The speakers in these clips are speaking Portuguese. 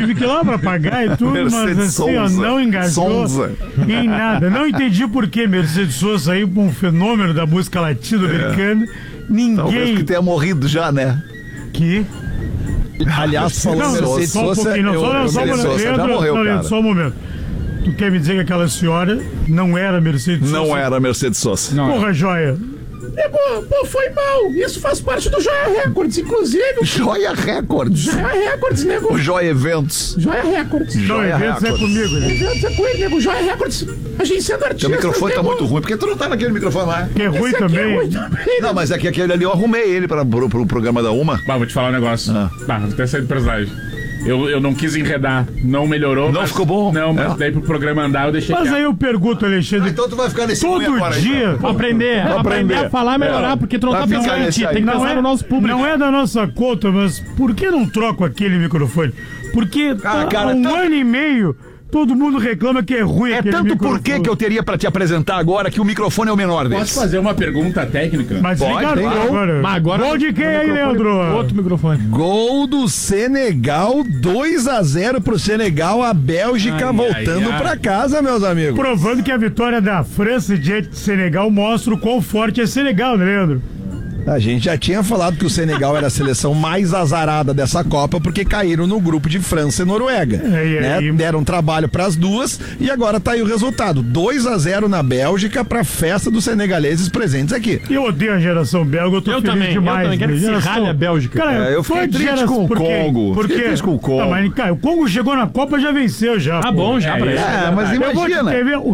tive que ir lá pra pagar e tudo, mas assim, ó, não engajou em nada. Não entendi por que Mercedes Sosa aí, um fenômeno da música latino-americana, ninguém... Talvez que tenha morrido já, né? Que... Aliás, falando Mercedes Sosa, só um momento. Tu quer me dizer que aquela senhora não era Mercedes Sosa? Não era Mercedes Sosa. Porra, joia. Pô, foi mal. Isso faz parte do Joia Records, inclusive. Joia Records. Joia Records, nego. O Joia Eventos. Joia Records. Joia Eventos é comigo, né? Eventos é com ele, nego. Joia Records. Agenciando artistas. Teu microfone tá muito ruim. Por que tu não tá naquele microfone lá? Que é ruim também. Não, mas é que aquele ali eu arrumei ele pro programa da Uma. Vou te falar um negócio. Até sair do personagem. Eu não quis enredar, não melhorou. Não ficou bom? Não, mas daí pro programa andar eu deixei. Mas aí eu pergunto, Alexandre. Então tu vai ficar nesse todo dia aprender a falar e melhorar, porque tu não tá pensando em ti, tem que pensar no nosso público. Não é da nossa conta, mas por que não troco aquele microfone? Porque há um ano e meio todo mundo reclama que é ruim aquele tanto microfone. porquê que eu teria pra te apresentar agora que o microfone é o menor deles. Posso fazer uma pergunta técnica? Mas pode, agora. Gol de quem aí, Leandro? Outro microfone. Gol do Senegal, 2-0 pro Senegal, a Bélgica voltando pra casa, meus amigos. Provando que a vitória da França diante de Senegal mostra o quão forte é Senegal, né, Leandro? A gente já tinha falado que o Senegal era a seleção mais azarada dessa Copa porque caíram no grupo de França e Noruega. Deram trabalho pras duas e agora tá aí o resultado. 2-0 na Bélgica pra festa dos senegaleses presentes aqui. Eu odeio a geração belga, eu tô feliz demais. Eu também quero que se ralhe a Bélgica. Cara, eu fiquei triste com o Congo. Por quê? Triste com o Congo. Mas, cara, o Congo chegou na Copa e já venceu já. Tá bom, já pra ele. Mas imagina.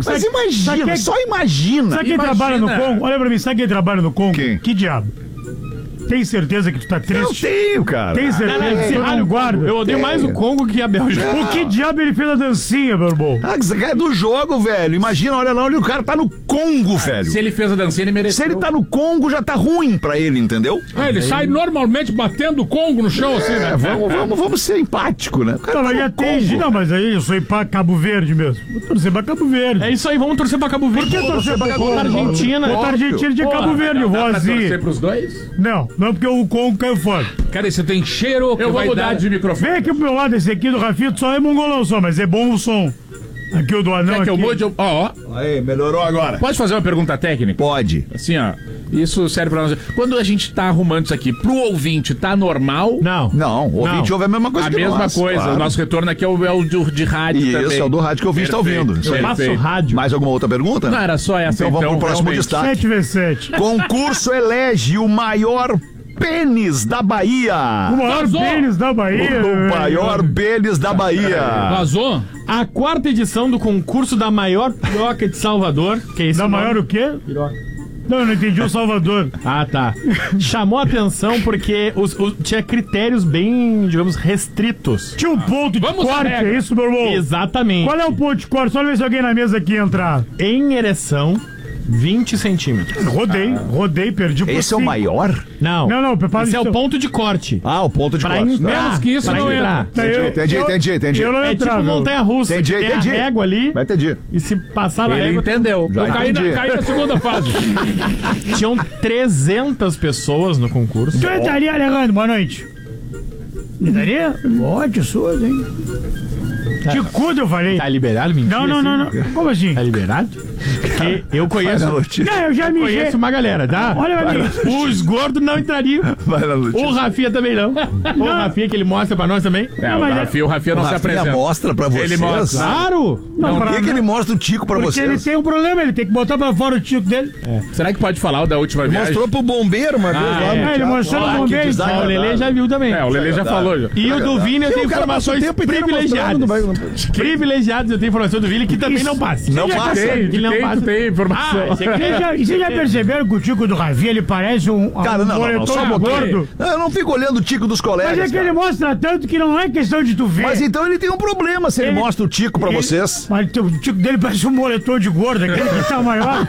Só imagina. Sabe quem trabalha no Congo? Olha pra mim, sabe quem trabalha no Congo? Quem? Que diabo? Tem certeza que tu tá triste? Eu tenho, cara. Tem certeza que tu não guarda? Eu odeio mais o Congo que a Bélgica. O que diabo ele fez a dancinha, meu irmão? É do jogo, velho. Imagina, olha lá, o cara tá no Congo, velho. Se ele fez a dancinha, ele mereceu. Se ele tá no Congo, já tá ruim pra ele, entendeu? Ele sai normalmente batendo o Congo no chão, assim, né? Vamos ser empáticos, né? Não, mas já tem. Não, mas aí eu sou pra Cabo Verde mesmo. Vou torcer pra Cabo Verde. É isso aí, vamos torcer pra Cabo Verde. Por que torcer pra Cabo Verde? Argentina. Contra a Argentina de Cabo Verde, vozinho. Torcer pros dois? Não porque o Congo caiu fora. Cara, você tem cheiro eu vou mudar de microfone. Vem aqui pro meu lado, esse aqui do Rafito só é mongolão só, mas é bom o som. Aqui o do anão. Quer que eu mude? Ó. Aí, melhorou agora. Pode fazer uma pergunta técnica? Pode. Assim, ó. Isso serve pra nós. Quando a gente tá arrumando isso aqui, pro ouvinte, tá normal? Não, o ouvinte ouve a mesma coisa que nós. A mesma coisa. Claro. O nosso retorno aqui é o de rádio também. Isso, é o do rádio que o ouvinte tá ouvindo. Eu faço rádio. Mais alguma outra pergunta? Não, era só essa. Então vamos pro próximo destaque. 7x7. Concurso elege o maior pênis da Bahia. O maior pênis da Bahia. O maior pênis da Bahia. Vazou? A 4ª edição do concurso da maior piroca de Salvador. Que é esse da nome? Maior o quê? Piroca. Não, eu não entendi o Salvador. Ah, tá. Chamou a atenção porque tinha critérios bem, digamos, restritos. Tinha um ponto de corte, é isso, meu irmão? Exatamente. Qual é o ponto de corte? Só ver se alguém na mesa aqui entrar. Em ereção, 20 centímetros. Rodei, perdi por Esse é o maior? Não. Prepara. Esse é o ponto de corte. Ah, o ponto de corte. Menos que isso não entra. Entendi. Eu não é entrava. tipo montanha-russa. Entendi. Tem a régua ali. Vai entendi. E se passar na Ele régua... entendeu. Já Caí na segunda fase. Tinham 300 pessoas no concurso. Tu entraria, Alejandro? Boa noite. Entraria? Ótimo, suas, hein? Ticudo, eu falei. Tá liberado, mentira? Não. Como assim? Tá liberado? Porque eu conheço. Não, eu já me conheço uma galera, tá? Olha pra mim. Os gordos não entrariam. Vai na notícia. O Rafinha também não. O Rafinha que ele mostra pra nós também. O Rafinha não se apresenta. Mostra pra vocês. Ele mostra. Claro! Por que ele mostra o tico pra Porque vocês? ele tem um problema, ele tem que botar pra fora o tico dele. Será que pode falar o da última viagem? Mostrou pro bombeiro uma vez lá no Ele mostrou no bombeiro. O Lelê já viu também. O Lelê já falou. Já. E o do Vini eu tenho informações privilegiadas. Privilegiadas, eu tenho informação do Vini que também não passa. Não passa. Tem informação. Vocês já perceberam que o tico do Rafinha, ele parece um moletom gordo? Eu não fico olhando o tico dos colegas. Mas é que ele mostra tanto que não é questão de tu ver. Mas então ele tem um problema se ele mostra o tico pra vocês. Mas o tico dele parece um moletom de gordo, aquele que tá maior.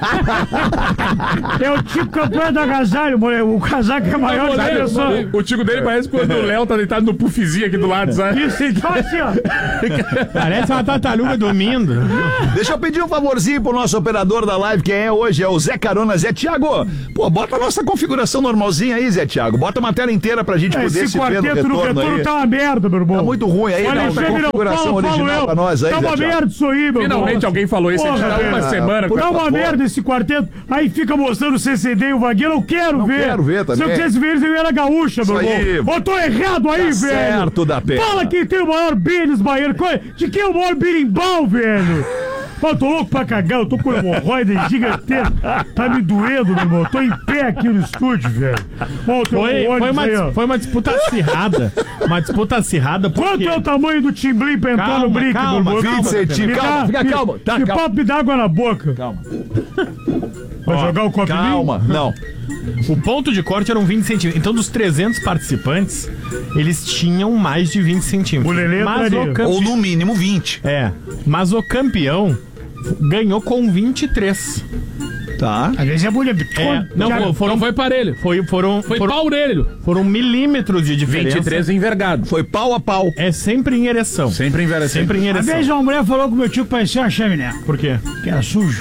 É o tico campeão do agasalho, o casaco é maior que a pessoa. O tico dele parece quando o Léo tá deitado fazendo um puffzinho aqui do lado, sabe? Isso, então assim, ó. Parece uma tartaruga dormindo. Deixa eu pedir um favorzinho pro nosso operador da live, quem é hoje, é o Zé Carona. Zé Thiago, pô, bota a nossa configuração normalzinha aí, Zé Thiago. Bota uma tela inteira pra gente poder se ver no retorno aí. Tá uma merda, meu irmão. Tá muito ruim aí, dá uma configuração original pra nós aí, Tá Zé uma Thiago. merda isso aí, meu irmão. Finalmente alguém falou isso, Porra, já uma semana. Tá uma merda esse quarteto. Aí fica mostrando o CCD e o Vagueiro, eu quero ver. Quero ver também. Se eu quisesse ver eles, eu era gaúcha, meu Isso aí. irmão. Eu tô errado aí, velho. Certo da pena. Fala quem tem o maior bênis baiano. De quem é o maior berimbau, velho? Pô, eu tô louco pra cagar, eu tô com hemorroida gigantesca. Tá me doendo, meu irmão. Eu tô em pé aqui no estúdio, velho. Foi uma disputa acirrada. Uma disputa acirrada porque... Quanto é o tamanho do Timblim pra entrar no brinco, meu irmão? 20 centímetros. Calma, fica calmo. Tá, Que calma. papo d'água na boca. Calma. Vai jogar o copo em mim? Calma, não. O ponto de corte eram 20 centímetros. Então, dos 300 participantes, eles tinham mais de 20 centímetros. O Lelê entraria. Ou no mínimo 20. Mas o campeão ganhou com 23. Tá. Às vezes é bonito. Não foi parelho. Foi pau nele. Foram milímetros de diferença. 23 envergado. Foi pau a pau. É sempre em ereção. Sempre envergado. Sempre em Uma ereção. vez uma mulher falou que o meu tio parecia uma chaminé. Por quê? Que era sujo.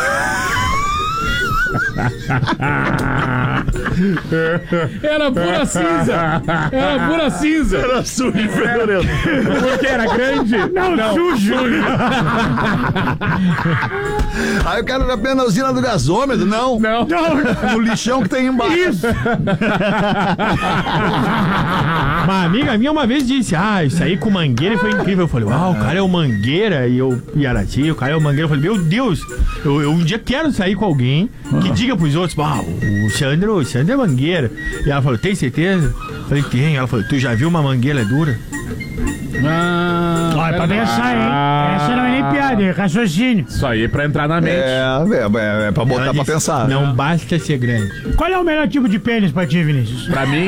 Era pura cinza. Era pura cinza. Era sujo e fedorento. Porque era grande. Não, sujo. Aí o cara já pena a usina do gasômetro, não. Não. No lixão que tem embaixo. Isso. Uma amiga minha uma vez disse: isso aí com Mangueira foi incrível. Eu falei: o cara é o Mangueira. E eu, Yarati, o cara é o Mangueira. Eu falei: meu Deus, eu um dia quero sair com alguém que diga pros outros: o Sandro é Mangueira. E ela falou: tem certeza? Eu falei: tem. Ela falou: tu já viu uma mangueira dura? Olha, pra pensar, hein? Essa não é nem piada, é raciocínio. Isso aí é pra entrar na mente. É pra botar Ela pra disse, pensar. não basta ser grande. Qual é o melhor tipo de pênis pra ti, Vinícius? Pra mim,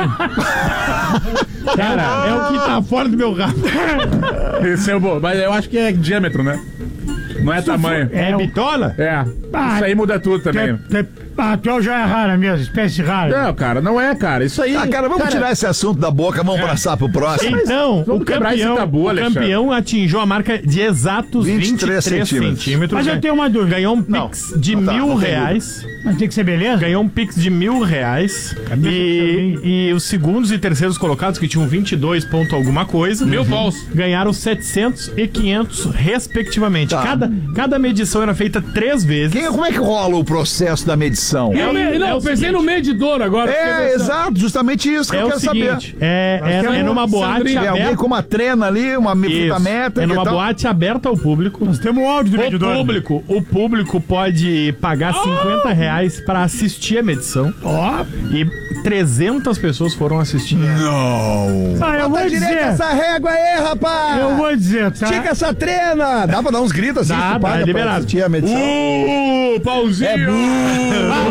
Cara, é o que tá fora do meu rabo. esse é o bom. Mas eu acho que é diâmetro, né? Não é tamanho. É bitola? É. Isso aí muda tudo também. A tua já é rara mesmo, espécie rara. Não, cara, não é, cara. Isso aí. Cara, vamos tirar esse assunto da boca, vamos passar pro próximo. Então, Vamos quebrar esse tabu, Alexandre. campeão atingiu a marca de exatos 23 centímetros. Mas eu tenho uma dúvida. Ganhou um pix de R$1.000. Mas tem que ser beleza? Ganhou um pix de R$1.000. E os segundos e terceiros colocados, que tinham 22 ponto alguma coisa, 1.000 paus, ganharam 700 e 500 respectivamente. Tá. Cada medição era feita 3 vezes. Como é que rola o processo da medição? eu pensei no medidor agora. Exato, justamente isso que eu quero seguinte, saber. É numa boate Tem alguém aberta. com uma trena ali, uma fita métrica. É numa e tal. boate aberta ao público. Nós temos um áudio do medidor. O público pode pagar R$50 para assistir a medição. E 300 pessoas foram assistir. Eu vou dizer. essa régua aí, rapaz! Eu vou dizer, tá? Estica essa trena! Dá pra dar uns gritos assim? Dá, tu paga é pra liberado. assistir a medição? Pauzinho!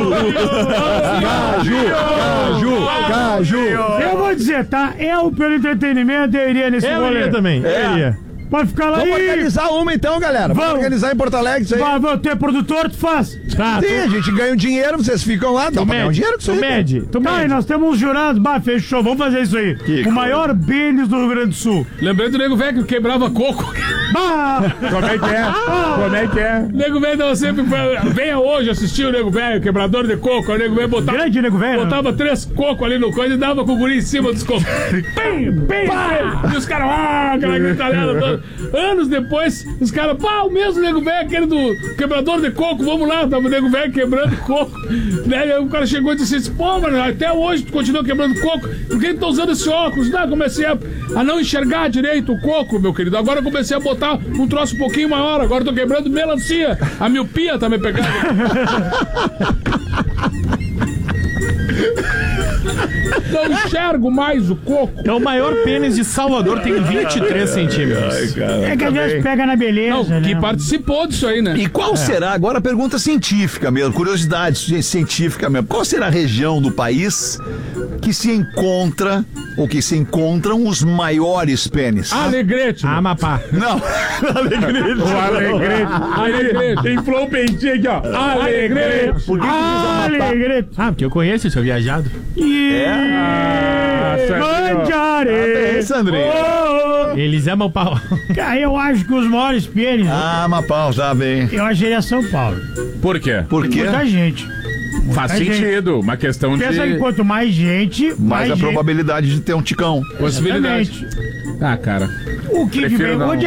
Caju! Eu vou dizer, tá? Eu, pelo entretenimento, eu iria nesse Eu rolê. iria também. Eu iria. Pode ficar lá Vamos aí. organizar uma então, galera. Vamos organizar em Porto Alegre isso aí. Vai ter produtor, tu faz. Tá, Sim, a gente ganha um dinheiro, vocês ficam lá, dá pra ganhar um dinheiro com isso aí. mede. Tá, e nós temos uns jurados. Fechou, vamos fazer isso aí. O maior bênis do Rio Grande do Sul. Lembrando do nego velho que quebrava coco. Como é que é? Como é que é? Nego velho dava sempre. Venha hoje assistir o nego velho, quebrador de coco. O nego velho botava. Grande nego velho. Botava 3 cocos ali no coisa e dava com o guri em cima dos cocos. Pim! E os caras, aquela gritalhada toda. Anos depois, os caras, o mesmo nego velho, aquele do quebrador de coco, vamos lá, tava o nego velho quebrando coco. Daí o cara chegou e disse assim: mano, até hoje tu continua quebrando coco, por que tu tá usando esse óculos? Não, comecei a não enxergar direito o coco, meu querido. Agora eu comecei a botar um troço um pouquinho maior, agora eu tô quebrando melancia. A miopia tá me pegando. Não enxergo mais o coco. Então o maior pênis de Salvador tem 23 centímetros. É que a gente pega na beleza, Não, que né? participou disso aí, né? E qual será, agora pergunta científica mesmo, curiosidade científica mesmo, qual será a região do país que se encontra, ou que se encontram os maiores pênis? Alegrete. Amapá. Não, Alegrete. O Alegrete. Alegrete. Inflou o peitinho aqui, ó. Alegrete. Por que que diz Amapá? Alegrete. Porque eu conheço isso, eu viajado. E Mangiare. Sandrinho. Eles amam o pau. Cara, eu acho que os maiores pênis, Mas pau, tá bem. eu acharia São Paulo. Por quê? Por quê? Muita gente. Faz Muita sentido. Uma questão Pensa que de quanto mais gente, Mais a gente. probabilidade de ter um ticão. possibilidade. Exatamente. Ah, cara. O que Prefiro vem, não. onde